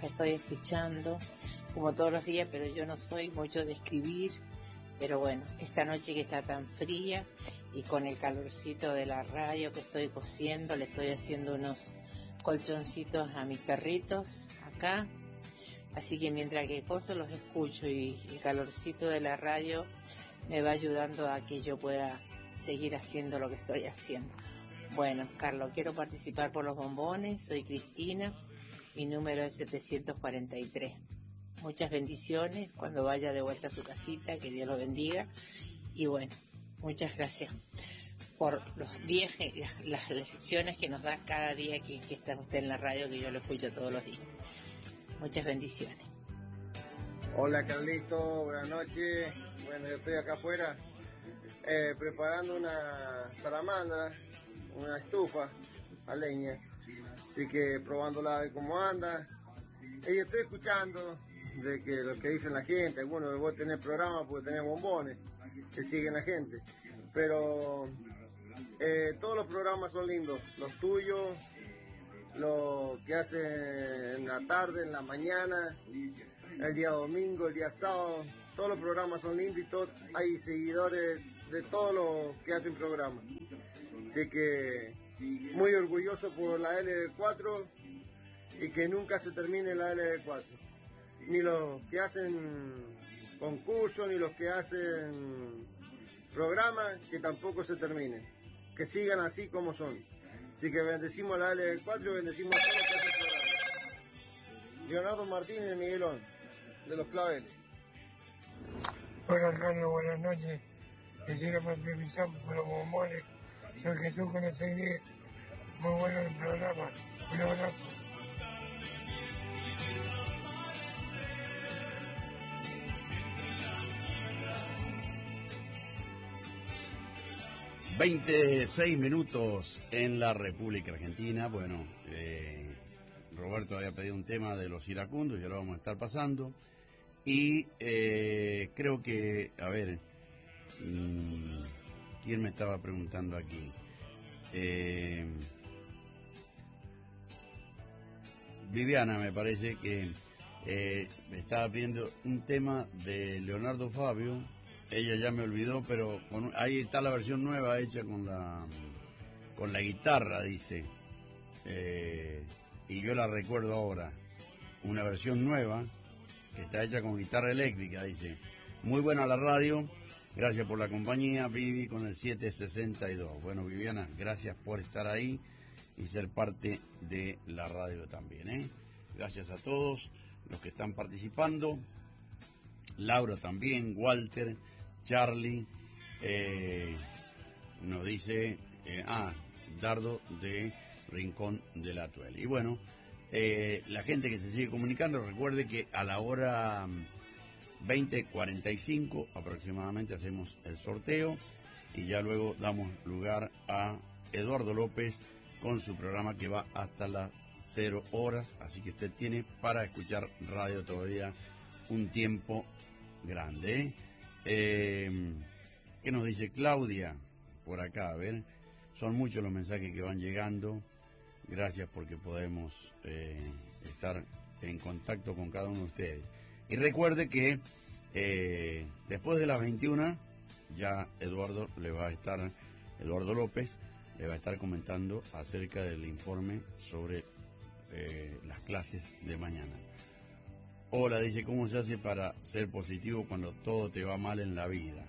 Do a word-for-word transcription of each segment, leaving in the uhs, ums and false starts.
estoy escuchando como todos los días, pero yo no soy mucho de escribir. Pero bueno, esta noche que está tan fría y con el calorcito de la radio que estoy cosiendo, le estoy haciendo unos colchoncitos a mis perritos acá. Así que mientras que coso los escucho y el calorcito de la radio me va ayudando a que yo pueda seguir haciendo lo que estoy haciendo. Bueno, Carlos, quiero participar por los bombones. Soy Cristina, mi número es setecientos cuarenta y tres. Muchas bendiciones cuando vaya de vuelta a su casita, que Dios lo bendiga. Y bueno, muchas gracias por los diez, las, las lecciones que nos da cada día que, que está usted en la radio, que yo lo escucho todos los días. Muchas bendiciones. Hola Carlito, buenas noches. Bueno, yo estoy acá afuera eh, preparando una salamandra, una estufa a leña. Así que probándola a ver cómo anda. Y yo estoy escuchando de que lo que dicen la gente, algunos de vos tenés programas porque tenés bombones que siguen la gente, pero eh, todos los programas son lindos, los tuyos, lo que hacen en la tarde, en la mañana, el día domingo, el día sábado, todos los programas son lindos y todo, hay seguidores de todos los que hacen programas, así que muy orgulloso por la L D cuatro y que nunca se termine la L D cuatro. Ni los que hacen concursos, ni los que hacen programas, que tampoco se terminen, que sigan así como son. Así que bendecimos a la L D cuatro y bendecimos a todos los que hacen programas. Leonardo Martínez Miguelón, de los Claveles. Hola Carlos, buenas noches. Quisiera participar por los bombones. Soy Jesús con el seis diez. Muy bueno el programa. Un abrazo. veintiséis minutos en la República Argentina. Bueno, eh, Roberto había pedido un tema de los iracundos, ya lo vamos a estar pasando. Y eh, creo que, a ver, mmm, ¿quién me estaba preguntando aquí? Eh, Viviana, me parece que eh, me estaba pidiendo un tema de Leonardo Fabio. Ella ya me olvidó, pero con, ahí está la versión nueva hecha con la con la guitarra, dice. Eh, y yo la recuerdo ahora. Una versión nueva que está hecha con guitarra eléctrica, dice. Muy buena la radio. Gracias por la compañía, Vivi, con el siete sesenta y dos. Bueno, Viviana, gracias por estar ahí y ser parte de la radio también, ¿eh? Gracias a todos los que están participando. Laura también, Walter, Charlie, eh, nos dice, eh, ah, Dardo de Rincón de la Atuel. Y bueno, eh, la gente que se sigue comunicando, recuerde que a la hora veinte cuarenta y cinco aproximadamente hacemos el sorteo y ya luego damos lugar a Eduardo López con su programa que va hasta las cero horas, así que usted tiene para escuchar radio todavía un tiempo grande, ¿eh? Eh, ¿Qué nos dice Claudia? Por acá, a ver, son muchos los mensajes que van llegando. Gracias porque podemos eh, estar en contacto con cada uno de ustedes. Y recuerde que eh, después de las veintiuna ya Eduardo le va a estar, Eduardo López le va a estar comentando acerca del informe sobre eh, las clases de mañana. Hola, dice, ¿cómo se hace para ser positivo cuando todo te va mal en la vida?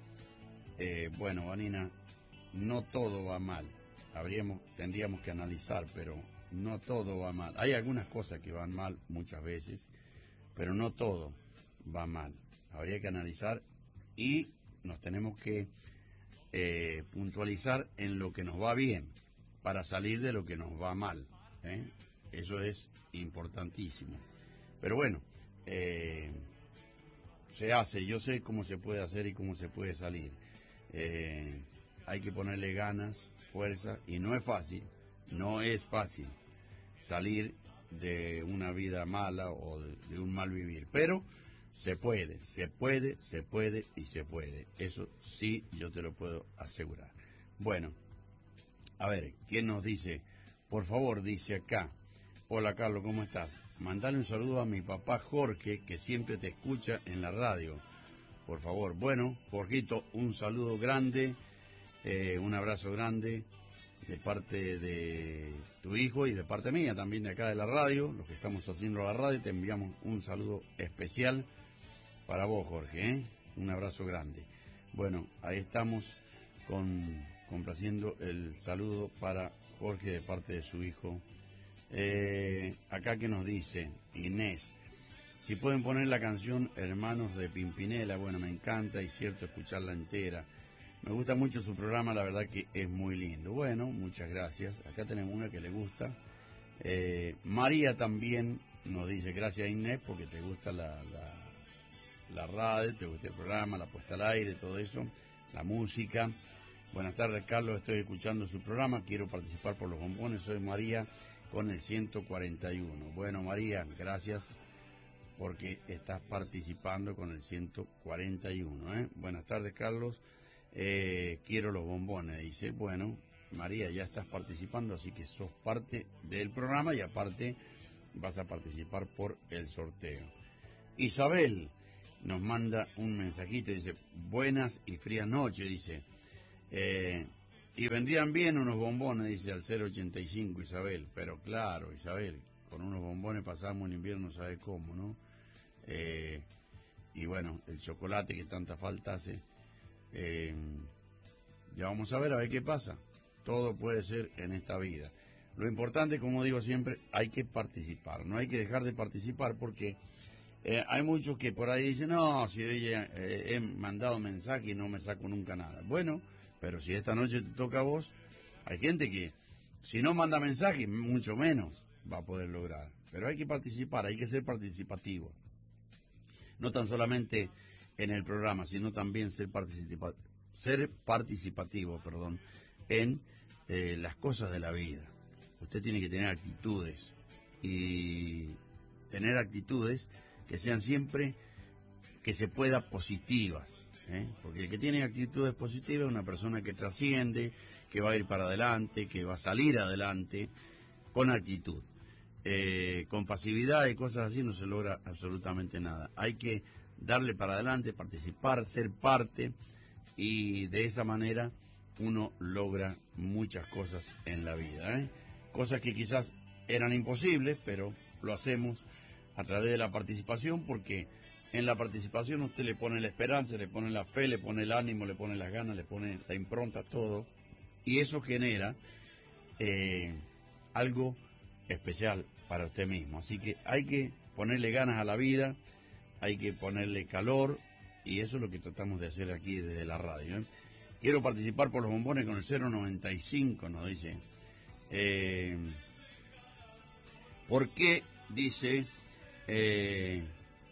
Eh, bueno, Vanina, no todo va mal. Habríamos, tendríamos que analizar, pero no todo va mal. Hay algunas cosas que van mal muchas veces, pero no todo va mal. Habría que analizar y nos tenemos que eh, puntualizar en lo que nos va bien para salir de lo que nos va mal, ¿eh? Eso es importantísimo. Pero bueno, eh, se hace, yo sé cómo se puede hacer y cómo se puede salir. Eh, hay que ponerle ganas, fuerza, y no es fácil, no es fácil salir de una vida mala o de, de un mal vivir, pero se puede, se puede, se puede y se puede. Eso sí, yo te lo puedo asegurar. Bueno, a ver, ¿quién nos dice? Por favor, dice acá, Hola Carlos, ¿cómo estás? Mandale un saludo a mi papá Jorge, que siempre te escucha en la radio. Por favor. Bueno, Jorgito, un saludo grande, eh, un abrazo grande de parte de tu hijo y de parte mía también de acá de la radio, los que estamos haciendo la radio, te enviamos un saludo especial para vos, Jorge, ¿eh? Un abrazo grande. Bueno, ahí estamos con, complaciendo el saludo para Jorge de parte de su hijo. Eh, acá que nos dice Inés, si pueden poner la canción Hermanos de Pimpinela, bueno, me encanta y cierto escucharla entera. Me gusta mucho su programa, la verdad que es muy lindo. Bueno, muchas gracias. Acá tenemos una que le gusta. Eh, María también nos dice, gracias Inés, porque te gusta la, la, la radio, te gusta el programa, la puesta al aire, todo eso, la música. Buenas tardes, Carlos, estoy escuchando su programa, quiero participar por los bombones, soy María con el ciento cuarenta y uno. Bueno, María, gracias porque estás participando con el ciento cuarenta y uno. ¿eh? Buenas tardes, Carlos. Eh, quiero los bombones, dice. Bueno, María, ya estás participando, así que sos parte del programa y aparte vas a participar por el sorteo. Isabel nos manda un mensajito, dice, buenas y frías noches, dice, eh, y vendrían bien unos bombones, dice al cero ochenta y cinco, Isabel, pero claro, Isabel, con unos bombones pasamos el invierno, sabe cómo, ¿no? Eh, y bueno, el chocolate que tanta falta hace. Eh, ya vamos a ver, a ver qué pasa. Todo puede ser en esta vida. Lo importante, como digo siempre, hay que participar. No hay que dejar de participar porque eh, hay muchos que por ahí dicen, no, si ella, eh, he mandado mensaje y no me saco nunca nada. Bueno, pero si esta noche te toca a vos, hay gente que si no manda mensaje, mucho menos va a poder lograr. Pero hay que participar, hay que ser participativo. No tan solamente en el programa, sino también ser, participa ser participativo perdón, en eh, las cosas de la vida. Usted tiene que tener actitudes y tener actitudes que sean siempre que se pueda positivas, ¿eh? Porque el que tiene actitudes positivas es una persona que trasciende, que va a ir para adelante, que va a salir adelante con actitud. Eh, con pasividad y cosas así no se logra absolutamente nada. Hay que darle para adelante, participar, ser parte, y de esa manera uno logra muchas cosas en la vida, ¿eh? Cosas que quizás eran imposibles, pero lo hacemos a través de la participación, porque en la participación usted le pone la esperanza, le pone la fe, le pone el ánimo, le pone las ganas, le pone la impronta, todo, y eso genera eh, algo especial para usted mismo. Así que hay que ponerle ganas a la vida, hay que ponerle calor, y eso es lo que tratamos de hacer aquí desde la radio, ¿eh? Quiero participar por los bombones con el cero noventa y cinco, nos dice. Eh, ¿Por qué? Dice, eh,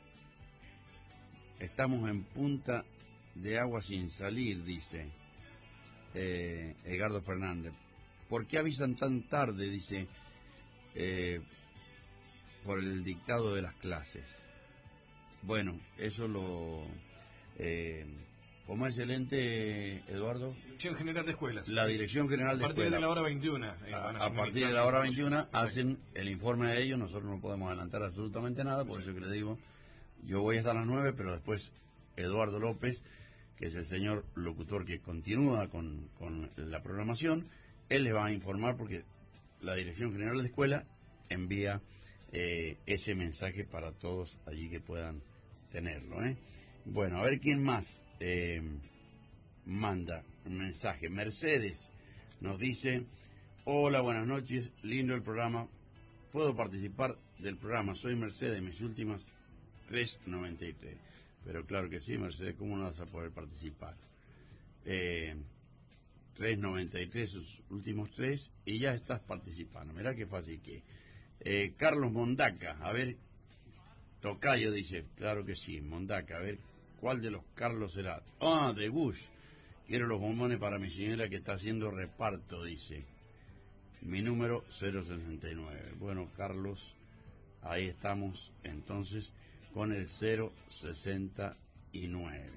estamos en punta de agua sin salir, dice eh, Edgardo Fernández. ¿Por qué avisan tan tarde? Dice, eh, por el dictado de las clases. Bueno, eso lo... Eh, ¿Cómo es el ente, Eduardo? Dirección General de Escuelas. La Dirección General de Escuelas. A partir de la hora veintiuna. Eh, a, a partir de la hora veintiuna hacen el informe de ellos. Nosotros no podemos adelantar absolutamente nada, por eso que le digo, yo voy hasta las nueve, pero después Eduardo López, que es el señor locutor que continúa con, con la programación, él les va a informar porque la Dirección General de Escuela envía eh, ese mensaje para todos allí que puedan tenerlo, ¿eh? Bueno, a ver quién más eh, manda un mensaje. Mercedes nos dice, hola, buenas noches, lindo el programa, puedo participar del programa, soy Mercedes, mis últimas tres noventa y tres. Pero claro que sí, Mercedes, ¿cómo no vas a poder participar? Eh, tres noventa y tres, sus últimos tres, y ya estás participando. Mirá qué fácil que eh, Carlos Mondaca, a ver, Tocayo dice, claro que sí, Mondaca, a ver, ¿cuál de los Carlos será? Ah, de Bush. Quiero los bombones para mi señora que está haciendo reparto, dice. Mi número cero sesenta y nueve. Bueno, Carlos, ahí estamos entonces con el cero sesenta y nueve.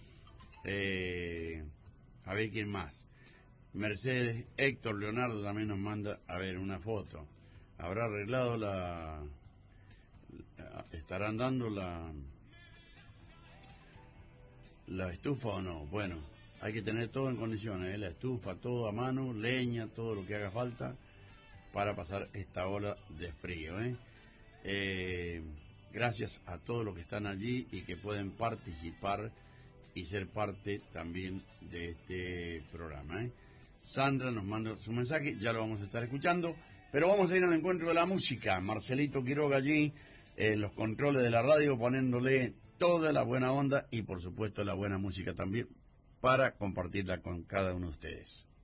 Eh, a ver quién más. Mercedes, Héctor Leonardo también nos manda, a ver, una foto. ¿Habrá arreglado la... estarán dando la... la estufa o no? Bueno, hay que tener todo en condiciones, ¿eh? La estufa, todo a mano, leña, todo lo que haga falta para pasar esta ola de frío, ¿eh? Eh, gracias a todos los que están allí y que pueden participar y ser parte también de este programa, ¿eh? Sandra nos manda su mensaje, ya lo vamos a estar escuchando, pero vamos a ir al encuentro de la música. Marcelito Quiroga allí en los controles de la radio poniéndole toda la buena onda y por supuesto la buena música también para compartirla con cada uno de ustedes.